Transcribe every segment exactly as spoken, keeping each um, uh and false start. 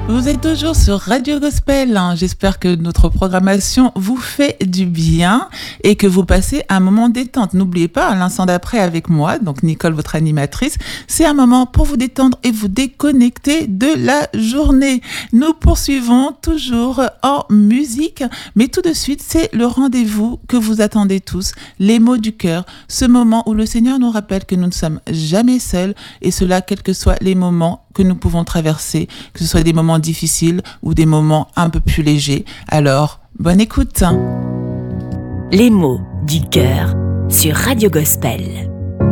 Vous êtes toujours sur Radio Gospel. J'espère que notre programmation vous fait du bien et que vous passez un moment détente. N'oubliez pas, à l'instant d'après avec moi, donc Nicole, votre animatrice, c'est un moment pour vous détendre et vous déconnecter de la journée. Nous poursuivons toujours en musique, mais tout de suite, c'est le rendez-vous que vous attendez tous, les mots du cœur, ce moment où le Seigneur nous rappelle que nous ne sommes jamais seuls et cela, quels que soient les moments que nous pouvons traverser, que ce soit des moments difficiles ou des moments un peu plus légers. Alors, bonne écoute. Les mots du cœur sur Radio Gospel.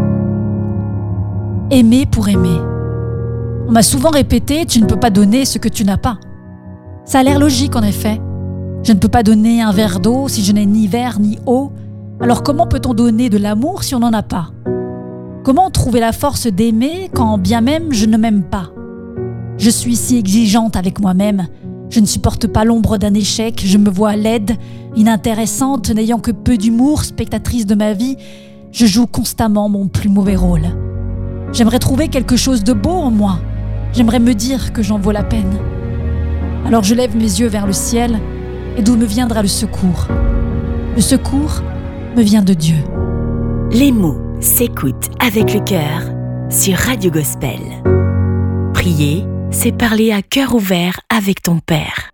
Aimer pour aimer. On m'a souvent répété « tu ne peux pas donner ce que tu n'as pas ». Ça a l'air logique en effet. Je ne peux pas donner un verre d'eau si je n'ai ni verre ni eau. Alors comment peut-on donner de l'amour si on n'en a pas ? Comment trouver la force d'aimer quand bien même je ne m'aime pas ? Je suis si exigeante avec moi-même. Je ne supporte pas l'ombre d'un échec. Je me vois laide, inintéressante, n'ayant que peu d'humour, spectatrice de ma vie. Je joue constamment mon plus mauvais rôle. J'aimerais trouver quelque chose de beau en moi. J'aimerais me dire que j'en vaux la peine. Alors je lève mes yeux vers le ciel et d'où me viendra le secours. Le secours me vient de Dieu. Les mots s'écoutent avec le cœur sur Radio Gospel. Prier, c'est parler à cœur ouvert avec ton Père.